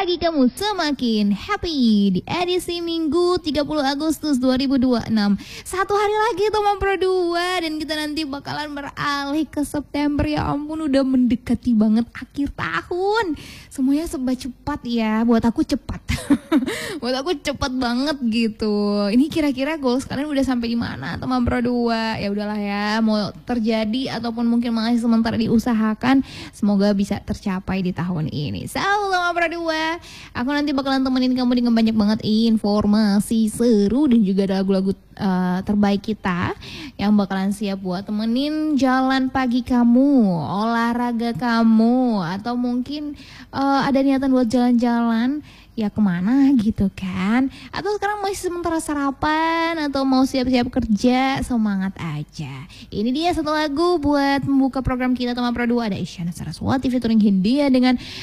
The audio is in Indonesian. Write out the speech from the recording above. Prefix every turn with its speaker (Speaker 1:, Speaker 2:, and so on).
Speaker 1: pagi kamu semakin happy di edisi Minggu 30 Agustus 2026. Satu hari lagi Teman Pro 2 dan kita nanti bakalan beralih ke September. Ya ampun, udah mendekati banget akhir tahun. Semuanya serba cepat ya, buat aku cepat. Buat aku cepat banget gitu. Ini kira-kira goals kalian udah sampai di mana Teman Pro 2? Ya udahlah ya, mau terjadi ataupun mungkin masih sementara diusahakan, semoga bisa tercapai di tahun ini. Teman Pro 2, aku nanti bakalan temenin kamu dengan banyak banget informasi seru dan juga ada lagu-lagu terbaik kita yang bakalan siap buat temenin jalan pagi kamu, olahraga kamu, atau mungkin ada niatan buat jalan-jalan. Ya kemana gitu kan. Atau sekarang masih sementara sarapan atau mau siap-siap kerja, semangat aja. Ini dia satu lagu buat membuka program kita Teman Pro 2. Ada Isyana Saraswati featuring Hindia dengan